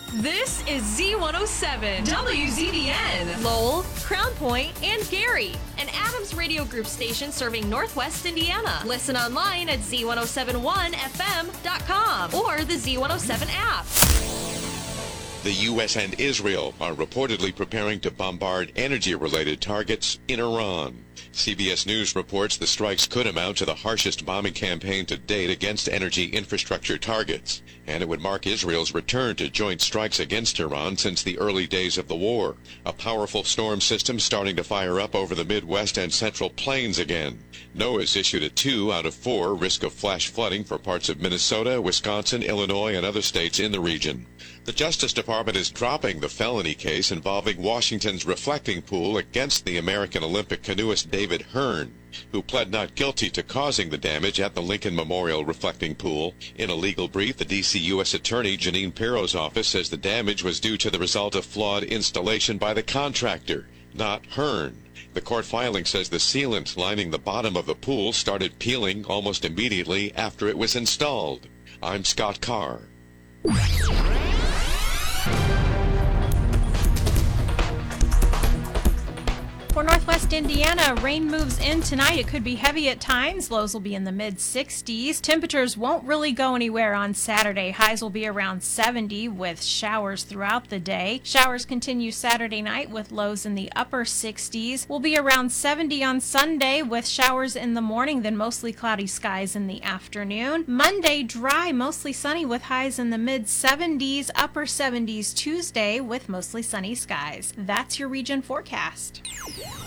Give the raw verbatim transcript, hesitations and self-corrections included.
This is Z one oh seven, W Z B N, Lowell, Crown Point, and Gary, an Adams Radio Group station serving Northwest Indiana. Listen online at Z one oh seven one F M dot com or the Z one oh seven app. The U S and Israel are reportedly preparing to bombard energy-related targets in Iran. C B S News reports the strikes could amount to the harshest bombing campaign to date against energy infrastructure targets, and it would mark Israel's return to joint strikes against Iran since the early days of the war. A powerful storm system starting to fire up over the Midwest and Central Plains again. NOAA's issued a two out of four risk of flash flooding for parts of Minnesota, Wisconsin, Illinois, and other states in the region. The Justice Department is dropping the felony case involving Washington's reflecting pool against the American Olympic canoeist David Hearn, who pled not guilty to causing the damage at the Lincoln Memorial reflecting pool. In a legal brief, the D C U S Attorney Janine Pirro's office says the damage was due to the result of flawed installation by the contractor, not Hearn. The court filing says the sealant lining the bottom of the pool started peeling almost immediately after it was installed. I'm Scott Carr. For Northwest Indiana, rain moves in tonight. It could be heavy at times. Lows will be in the mid sixties. Temperatures won't really go anywhere on Saturday. Highs will be around seventy with showers throughout the day. Showers continue Saturday night with lows in the upper sixties. We'll be around seventy on Sunday with showers in the morning, then mostly cloudy skies in the afternoon. Monday, dry, mostly sunny with highs in the mid seventies, upper seventies Tuesday with mostly sunny skies. That's your region forecast.